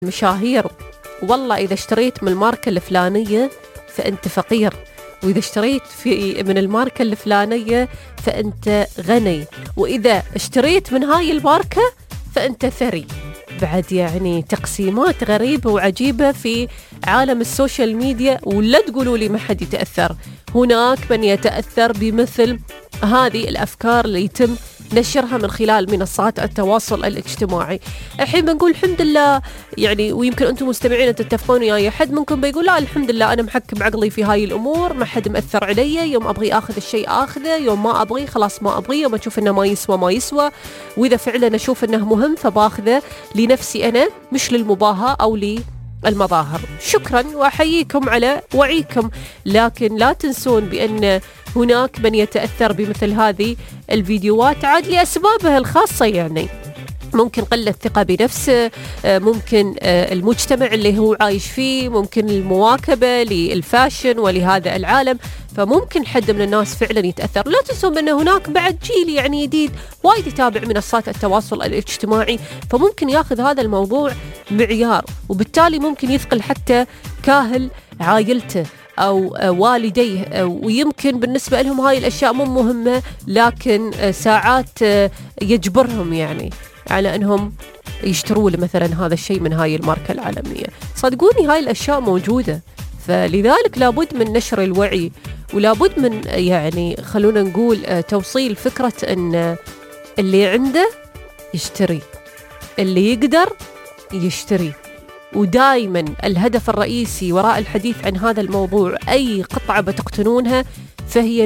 مشاهير، والله إذا اشتريت من الماركة الفلانية فأنت فقير، وإذا اشتريت من الماركة الفلانية فأنت غني، وإذا اشتريت من هاي الماركة فأنت ثري. بعد يعني تقسيمات غريبة وعجيبة في عالم السوشيال ميديا، ولا تقولوا لي ما حد يتأثر. هناك من يتأثر بمثل هذه الأفكار اللي يتم نشرها من خلال منصات التواصل الاجتماعي. الحين بنقول الحمد لله، يعني ويمكن أنتم مستمعين تتفقون وياي، حد منكم بيقول لا الحمد لله أنا محكم عقلي في هاي الأمور، ما حد مأثر علي، يوم أبغي أخذ الشيء أخذه، يوم ما أبغي خلاص ما أبغي، يوم أشوف إنه ما يسوى ما يسوى، وإذا فعلا أشوف إنه مهم فباخذه لنفسي أنا مش للمباهاة أو المظاهر. شكرا وأحييكم على وعيكم، لكن لا تنسون بأن هناك من يتأثر بمثل هذه الفيديوهات عاد لأسبابها الخاصة، يعني ممكن قلة ثقة بنفسه، ممكن المجتمع اللي هو عايش فيه، ممكن المواكبة للفاشن ولهذا العالم، فممكن حد من الناس فعلا يتأثر. لا تنسون أن هناك بعد جيل يعني جديد وايد يتابع منصات التواصل الاجتماعي، فممكن ياخذ هذا الموضوع معيار، وبالتالي ممكن يثقل حتى كاهل عائلته أو والديه، ويمكن بالنسبة لهم هاي الأشياء مو مهمة، لكن ساعات يجبرهم يعني على أنهم يشتروا مثلا هذا الشيء من هاي الماركة العالمية. صدقوني هاي الأشياء موجودة، فلذلك لابد من نشر الوعي، ولابد من يعني خلونا نقول توصيل فكرة أن اللي عنده يشتري، اللي يقدر يشتري. ودائما الهدف الرئيسي وراء الحديث عن هذا الموضوع، أي قطعة بتقتنونها فهي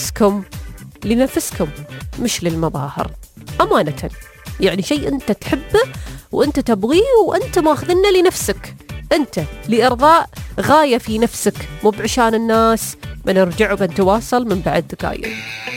لنفسكم مش للمظاهر أمانة. يعني شيء أنت تحبه وأنت تبغيه وأنت ماخذنه لنفسك، أنت لإرضاء غاية في نفسك، مو بعشان الناس. بنرجع وبنتواصل من بعد دقايق.